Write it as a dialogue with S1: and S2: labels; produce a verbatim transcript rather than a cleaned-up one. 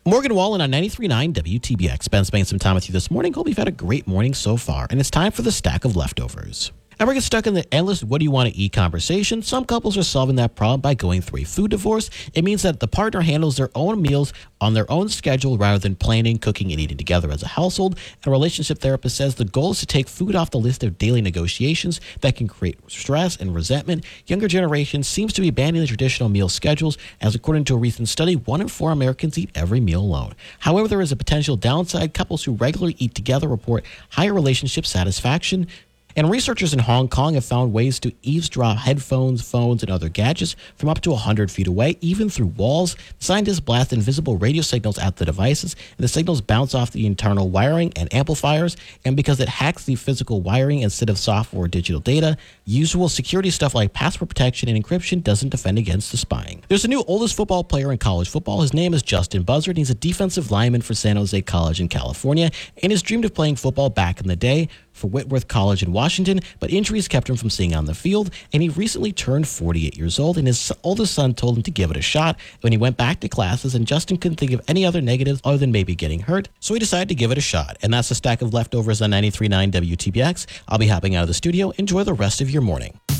S1: Morgan Wallen on ninety-three point nine W T B X. Ben spending some time with you this morning. Hope you've had a great morning so far, and it's time for the stack of leftovers. Ever get stuck in the endless what do you want to eat conversation? Some couples are solving that problem by going through a food divorce. It means that the partner handles their own meals on their own schedule rather than planning, cooking, and eating together as a household. And a relationship therapist says the goal is to take food off the list of daily negotiations that can create stress and resentment. Younger generation seems to be abandoning the traditional meal schedules, as according to a recent study, one in four Americans eat every meal alone. However, there is a potential downside. Couples who regularly eat together report higher relationship satisfaction. And researchers in Hong Kong have found ways to eavesdrop headphones, phones, and other gadgets from up to one hundred feet away, even through walls. Scientists blast invisible radio signals at the devices, and the signals bounce off the internal wiring and amplifiers. And because it hacks the physical wiring instead of software or digital data, usual security stuff like password protection and encryption doesn't defend against the spying. There's a new oldest football player in college football. His name is Justin Buzzard. He's a defensive lineman for San Jose College in California, and has dreamed of playing football back in the day for Whitworth College in Washington, but injuries kept him from staying on the field, and he recently turned forty-eight years old, and his oldest son told him to give it a shot when he went back to classes, and Justin couldn't think of any other negatives other than maybe getting hurt, so he decided to give it a shot. And that's a stack of leftovers on ninety-three point nine W T B X. I'll be hopping out of the studio. Enjoy the rest of your morning.